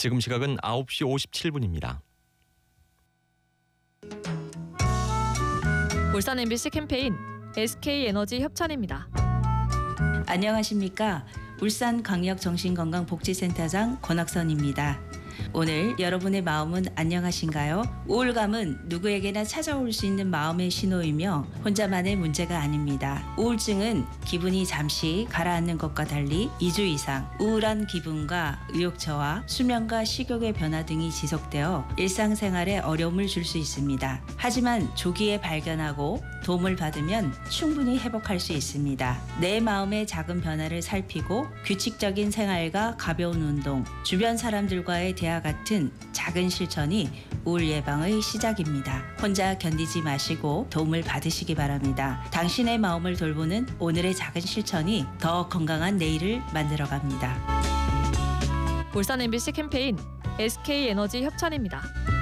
지금 시각은 9시 57분입니다. 울산 MBC 캠페인 SK에너지 협찬입니다. 안녕하십니까. 울산광역정신건강복지센터장 권학선입니다. 오늘 여러분의 마음은 안녕하신가요? 우울감은 누구에게나 찾아올 수 있는 마음의 신호이며 혼자만의 문제가 아닙니다. 우울증은 기분이 잠시 가라앉는 것과 달리 2주 이상 우울한 기분과 의욕저하, 수면과 식욕의 변화 등이 지속되어 일상생활에 어려움을 줄 수 있습니다. 하지만 조기에 발견하고 도움을 받으면 충분히 회복할 수 있습니다. 내 마음의 작은 변화를 살피고 규칙적인 생활과 가벼운 운동, 주변 사람들과의 대화 같은 작은 실천이 우울 예방의 시작입니다. 혼자 견디지 마시고 도움을 받으시기 바랍니다. 당신의 마음을 돌보는 오늘의 작은 실천이 더 건강한 내일을 만들어갑니다. 울산 MBC 캠페인 SK에너지 협찬입니다.